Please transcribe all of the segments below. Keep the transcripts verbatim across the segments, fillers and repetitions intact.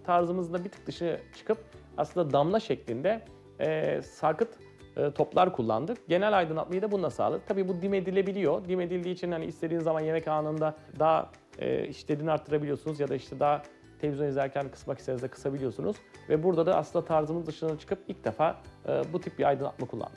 tarzımızda bir tık dışı çıkıp aslında damla şeklinde e, sarkıt e, toplar kullandık. Genel aydınlatmayı da bununla sağladık. Tabii bu dim edilebiliyor. Dim edildiği için hani istediğiniz zaman yemek anında daha e, işlevini arttırabiliyorsunuz ya da işte daha televizyon izlerken kısmak istediğinizde kısabiliyorsunuz. Ve burada da aslında tarzımız dışına çıkıp ilk defa e, bu tip bir aydınlatma kullandık.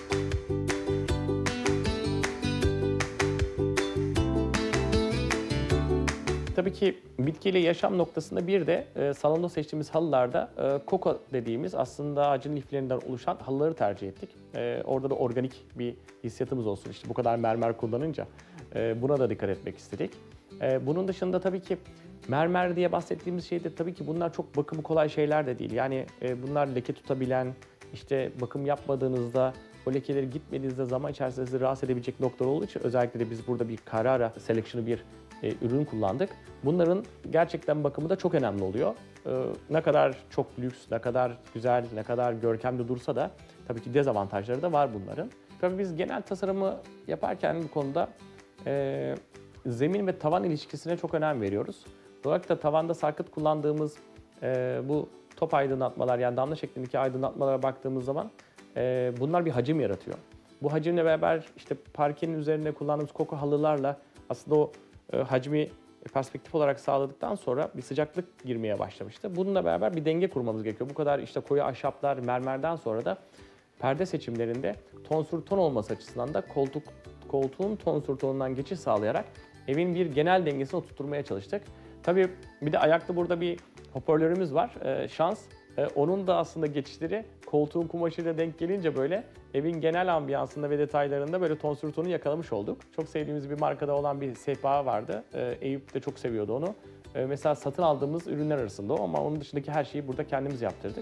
Tabii ki bitkiyle yaşam noktasında bir de e, salonda seçtiğimiz halılarda e, koko dediğimiz aslında ağacın liflerinden oluşan halıları tercih ettik. E, orada da organik bir hissiyatımız olsun. İşte bu kadar mermer kullanınca e, buna da dikkat etmek istedik. E, bunun dışında tabii ki mermer diye bahsettiğimiz şey de tabii ki bunlar çok bakımı kolay şeyler de değil. Yani e, bunlar leke tutabilen, işte bakım yapmadığınızda o lekeleri gitmediğinizde zaman içerisinde sizi rahatsız edebilecek noktalar olduğu için özellikle de biz burada bir Carrara Selection'ı bir e, ürün kullandık. Bunların gerçekten bakımı da çok önemli oluyor. E, ne kadar çok lüks, ne kadar güzel, ne kadar görkemli dursa da tabii ki dezavantajları da var bunların. Tabii biz genel tasarımı yaparken bu konuda e, zemin ve tavan ilişkisine çok önem veriyoruz. Dolayısıyla tavanda sarkıt kullandığımız e, bu top aydınlatmalar yani damla şeklindeki aydınlatmalara baktığımız zaman e, bunlar bir hacim yaratıyor. Bu hacimle beraber işte parkenin üzerine kullandığımız koko halılarla aslında o e, hacmi perspektif olarak sağladıktan sonra bir sıcaklık girmeye başlamıştı. Bununla beraber bir denge kurmamız gerekiyor. Bu kadar işte koyu ahşaplar, mermerden sonra da perde seçimlerinde tonsür ton olması açısından da koltuk koltuğun tonsür tonundan geçiş sağlayarak evin bir genel dengesini oturtmaya çalıştık. Tabii bir de ayakta burada bir hoparlörümüz var. Ee, şans. Ee, onun da aslında geçişleri koltuğun kumaşıyla denk gelince böyle evin genel ambiyansında ve detaylarında böyle tonsür tonu yakalamış olduk. Çok sevdiğimiz bir markada olan bir sehpa vardı. Ee, Eyüp de çok seviyordu onu. Ee, mesela satın aldığımız ürünler arasında o ama onun dışındaki her şeyi burada kendimiz yaptırdık.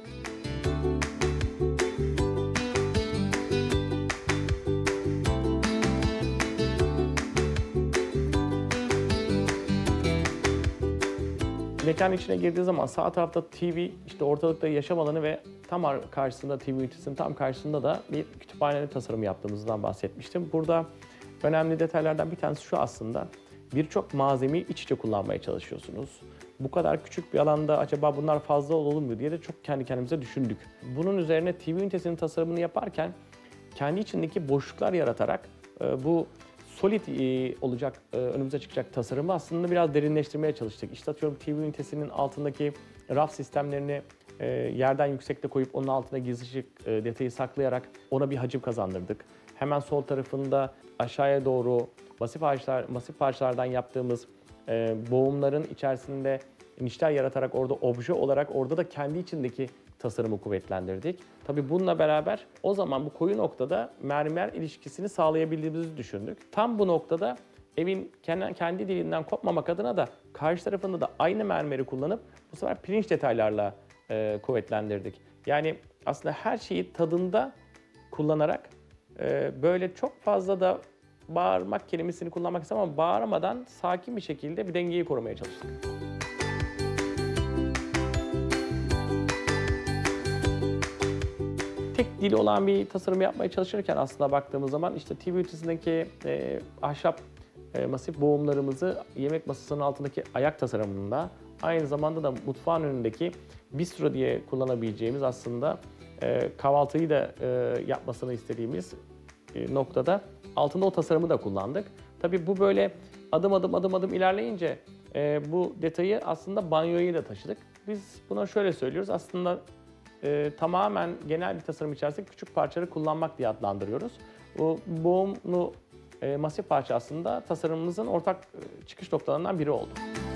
Mekanın içine girdiği zaman sağ tarafta T V, işte ortalıkta yaşam alanı ve tam karşısında T V ünitesinin tam karşısında da bir kütüphane tasarımı yaptığımızdan bahsetmiştim. Burada önemli detaylardan bir tanesi şu aslında. Birçok malzemeyi iç içe kullanmaya çalışıyorsunuz. Bu kadar küçük bir alanda acaba bunlar fazla olur mu diye de çok kendi kendimize düşündük. Bunun üzerine T V ünitesinin tasarımını yaparken kendi içindeki boşluklar yaratarak bu solid olacak, önümüze çıkacak tasarımı aslında biraz derinleştirmeye çalıştık. İşte atıyorum T V ünitesinin altındaki raf sistemlerini yerden yüksekte koyup onun altına gizli ışık detayı saklayarak ona bir hacim kazandırdık. Hemen sol tarafında aşağıya doğru masif ağaçlar, masif parçalardan yaptığımız boğumların içerisinde nişler yaratarak orada obje olarak orada da kendi içindeki tasarımı kuvvetlendirdik. Tabii bununla beraber o zaman bu koyu noktada mermer ilişkisini sağlayabildiğimizi düşündük. Tam bu noktada evin kendi dilinden kopmamak adına da karşı tarafında da aynı mermeri kullanıp bu sefer pirinç detaylarla e, kuvvetlendirdik. Yani aslında her şeyi tadında kullanarak e, böyle çok fazla da bağırmak kelimesini kullanmak istemem ama bağırmadan sakin bir şekilde bir dengeyi korumaya çalıştık. Tek dili olan bir tasarım yapmaya çalışırken aslında baktığımız zaman işte T V ünitesindeki e, ahşap e, masif boğumlarımızı yemek masasının altındaki ayak tasarımında aynı zamanda da mutfağın önündeki bistro diye kullanabileceğimiz aslında e, kahvaltıyı da e, yapmasını istediğimiz e, noktada altında o tasarımı da kullandık. Tabii bu böyle adım adım adım adım ilerleyince e, bu detayı aslında banyoya da taşıdık. Biz buna şöyle söylüyoruz aslında e, tamamen genel bir tasarım içerisinde küçük parçaları kullanmak diye adlandırıyoruz. Bu boğumlu e, masif parça aslında tasarımımızın ortak e, çıkış noktalarından biri oldu.